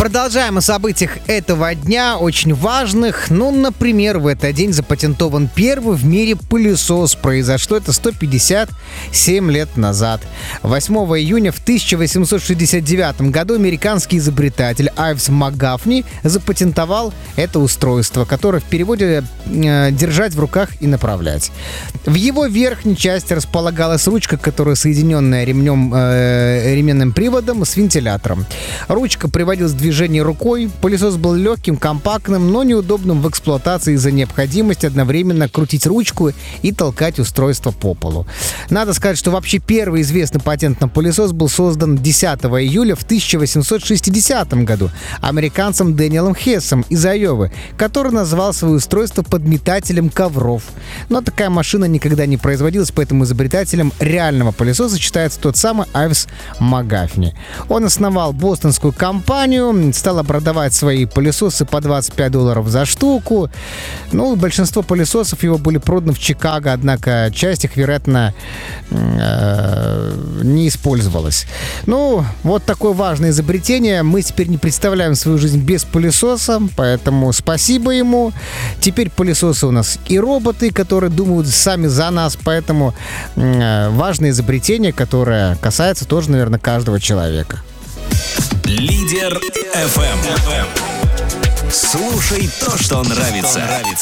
Продолжаем о событиях этого дня, очень важных. Например, в этот день запатентован первый в мире пылесос. Произошло это 157 лет назад. 8 июня в 1869 году американский изобретатель Айвс Макгафни запатентовал это устройство, которое в переводе «держать в руках и направлять». В его верхней части располагалась ручка, которая соединенная ременным приводом с вентилятором. Ручка приводилась в движение рукой. Пылесос был легким, компактным, но неудобным в эксплуатации из-за необходимости одновременно крутить ручку и толкать устройство по полу. Надо сказать, что вообще первый известный патент на пылесос был создан 10 июля в 1860 году американцем Дэниелом Хессом из Айовы, который назвал свое устройство подметателем ковров. Но такая машина никогда не производилась, поэтому изобретателем реального пылесоса считается тот самый Айвс Макгафни. Он основал бостонскую компанию, стал продавать свои пылесосы по $25 за штуку. Большинство пылесосов его были проданы в Чикаго, однако часть их, вероятно, не использовалась. Вот такое важное изобретение. Мы теперь не представляем свою жизнь без пылесоса, поэтому спасибо ему. Теперь пылесосы у нас и роботы, которые думают сами за нас, поэтому важное изобретение, которое касается тоже, наверное, каждого человека. Лидер FM. Слушай то, что нравится.